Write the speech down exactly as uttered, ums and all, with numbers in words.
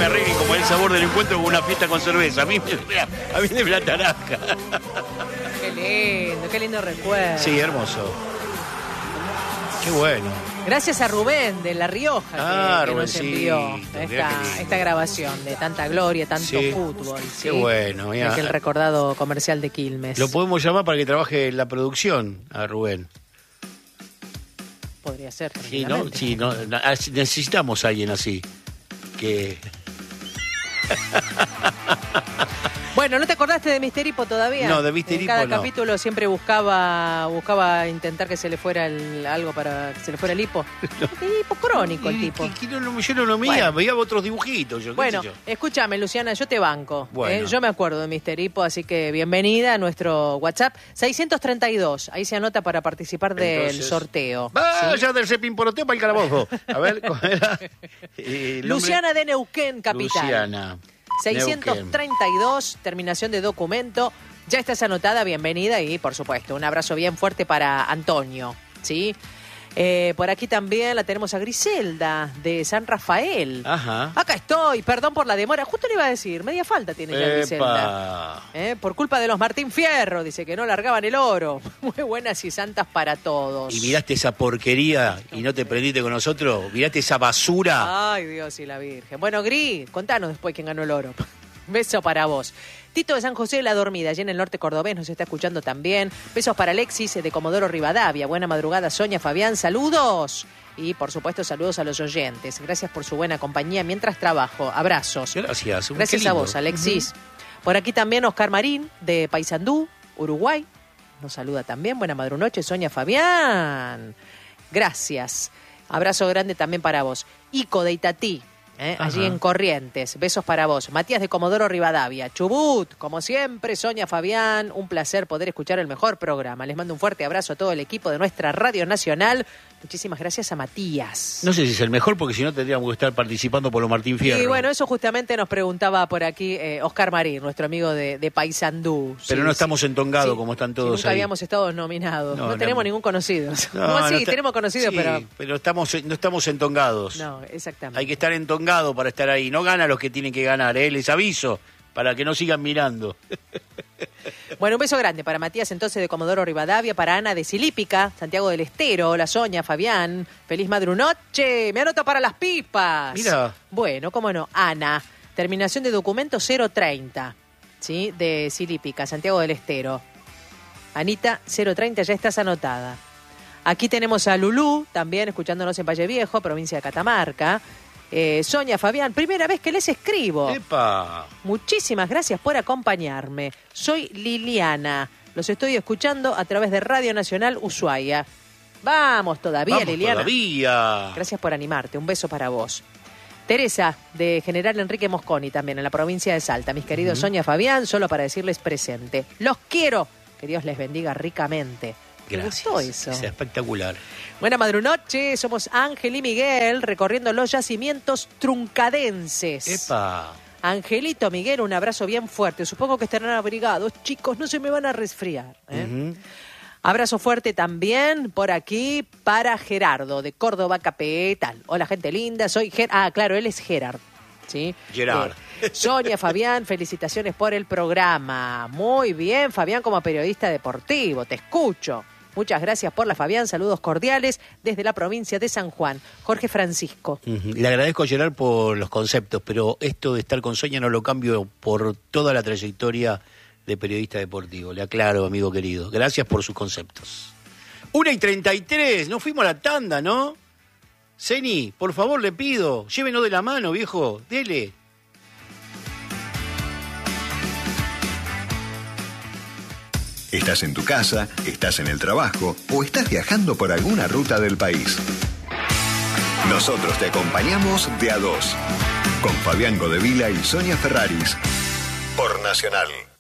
me arreglen como el sabor del encuentro con una fiesta con cerveza. A mí me, mira, a mí me la naranja. Qué lindo, qué lindo recuerdo. Sí, hermoso. Qué bueno. Gracias a Rubén de La Rioja que, Ah, que nos envió esta, esta grabación de tanta gloria, tanto sí. fútbol. Qué ¿sí? bueno. De aquel recordado comercial de Quilmes. Lo podemos llamar para que trabaje en la producción a Rubén. Podría ser. Sí, ¿no? Sí, no, necesitamos a alguien así. Que... Bueno, ¿no te acordaste de mister Hipo todavía? No, de mister En Hipo cada no. capítulo siempre buscaba buscaba intentar que se le fuera el, algo para que se le fuera el hipo. No. Hipo crónico el tipo. Que, que no, yo no lo veía, Bueno. veía otros dibujitos. Yo, Bueno, qué sé yo. escúchame, Luciana, yo te banco. Bueno. ¿eh? Yo me acuerdo de mister Hipo, así que bienvenida a nuestro WhatsApp. seiscientos treinta y dos, ahí se anota para participar del Entonces, sorteo. Vaya ¿sí? del Cepimporoteo para el calabozo. A ver, ¿cómo era? Eh, el nombre. Luciana de Neuquén, capital. Luciana. seiscientos treinta y dos, terminación de documento. Ya estás anotada, bienvenida y, por supuesto, un abrazo bien fuerte para Antonio, ¿sí? Eh, por aquí también la tenemos a Griselda, de San Rafael. Ajá. Acá estoy, perdón por la demora. Justo le iba a decir, media falta tiene ya Griselda. Epa. ¿Eh? Por culpa de los Martín Fierro, dice que no largaban el oro. Muy buenas y santas para todos. Y miraste esa porquería y no te prendiste con nosotros. Miraste esa basura. Ay, Dios y la Virgen. Bueno, Gris, contanos después quién ganó el oro. Beso para vos. Tito de San José de la Dormida, allí en el norte cordobés, nos está escuchando también. Besos para Alexis de Comodoro Rivadavia. Buena madrugada, Sonia, Fabián, saludos. Y, por supuesto, saludos a los oyentes. Gracias por su buena compañía mientras trabajo. Abrazos. Gracias. Gracias a vos, Alexis. Uh-huh. Por aquí también Oscar Marín, de Paysandú, Uruguay. Nos saluda también. Buena madrunoche, Sonia, Fabián. Gracias. Abrazo grande también para vos. Ico de Itatí. ¿Eh? Allí en Corrientes, besos para vos. Matías de Comodoro Rivadavia, Chubut, como siempre, Sonia, Fabián, un placer poder escuchar el mejor programa. Les mando un fuerte abrazo a todo el equipo de nuestra Radio Nacional. Muchísimas gracias a Matías. No sé si es el mejor, porque si no tendríamos que estar participando por los Martín Fierro. Y bueno, eso justamente nos preguntaba por aquí eh, Oscar Marín, nuestro amigo de, de Paysandú. Pero sí, no estamos sí. entongados sí. como están Sí, todos nunca ahí. habíamos estado nominados. No, No, no tenemos no. ningún conocido. No, No, no sí, está- tenemos conocidos, sí, pero... pero estamos, no estamos entongados. No, exactamente. Hay que estar entongados para estar ahí. No gana los que tienen que ganar, ¿eh? Les aviso, para que no sigan mirando. Bueno, un beso grande para Matías entonces de Comodoro Rivadavia, para Ana de Silípica, Santiago del Estero, hola Sonia, Fabián, feliz madrunoche, me anoto para las pipas. Mira. Bueno, cómo no, Ana, terminación de documento cero treinta, ¿sí? De Silípica, Santiago del Estero. Anita, cero treinta, ya estás anotada. Aquí tenemos a Lulú, también escuchándonos en Valle Viejo, provincia de Catamarca. Eh, Sonia, Fabián, primera vez que les escribo. ¡Epa! Muchísimas gracias por acompañarme. Soy Liliana. Los estoy escuchando a través de Radio Nacional Ushuaia. Vamos todavía, Vamos Liliana. todavía. Gracias por animarte. Un beso para vos. Teresa, de General Enrique Mosconi, también en la provincia de Salta. Mis queridos uh-huh. Sonia, Fabián, solo para decirles presente. Los quiero. Que Dios les bendiga ricamente. Gracias. ¿Te gustó eso? Es espectacular. Buena madrunoche, somos Ángel y Miguel recorriendo los yacimientos truncadenses. ¡Epa! Angelito, Miguel, un abrazo bien fuerte. Supongo que estarán abrigados. Chicos, no se me van a resfriar. ¿eh? Uh-huh. Abrazo fuerte también por aquí para Gerardo, de Córdoba Capital. Hola, gente linda. Soy Ger... Ah, claro, él es Gerard. ¿Sí? Gerard. Eh, Sonia, Fabián, felicitaciones por el programa. Muy bien, Fabián, como periodista deportivo. Te escucho. Muchas gracias por la Fabián, saludos cordiales desde la provincia de San Juan. Jorge Francisco. Uh-huh. Le agradezco a Gerard por los conceptos, pero esto de estar con Sonia no lo cambio por toda la trayectoria de periodista deportivo. Le aclaro, amigo querido. Gracias por sus conceptos. Una y treinta y tres, nos fuimos a la tanda, ¿no? Zeni, por favor le pido, llévenos de la mano, viejo, dele. Estás en tu casa, estás en el trabajo o estás viajando por alguna ruta del país. Nosotros te acompañamos de a dos, con Fabián Godevila y Sonia Ferraris, por Nacional.